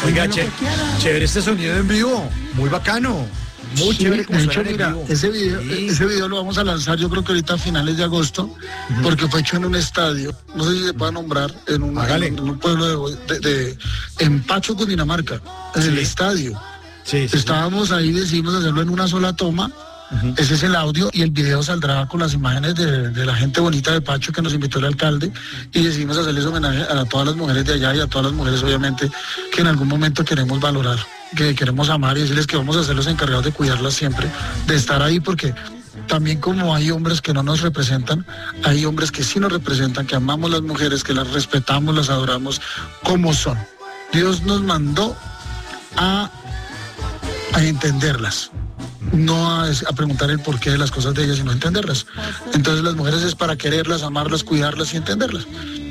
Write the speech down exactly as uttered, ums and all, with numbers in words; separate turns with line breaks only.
Oiga, che, chévere este sonido en vivo, muy bacano. Muy
sí,
chévere como
de hecho,
suena en
mira,
vivo.
ese video,
Sí.
ese video lo vamos a lanzar yo creo que ahorita a finales de agosto, uh-huh. porque fue hecho en un estadio, no sé si se puede nombrar, en un, en, en un pueblo de, de, de en Pacho, Cundinamarca, en sí. el estadio. Sí, sí, Estábamos sí. ahí, decidimos hacerlo en una sola toma. Uh-huh. Ese es el audio y el video saldrá con las imágenes de, de la gente bonita de Pacho que nos invitó el alcalde y decidimos hacerles homenaje a todas las mujeres de allá y a todas las mujeres obviamente que en algún momento queremos valorar, que queremos amar y decirles que vamos a ser los encargados de cuidarlas siempre, de estar ahí porque también como hay hombres que no nos representan, hay hombres que sí nos representan, que amamos las mujeres, que las respetamos, las adoramos como son. Dios nos mandó a, a entenderlas. No a, a preguntar el porqué de las cosas de ellas, sino a entenderlas. Entonces las mujeres es para quererlas, amarlas, cuidarlas y entenderlas.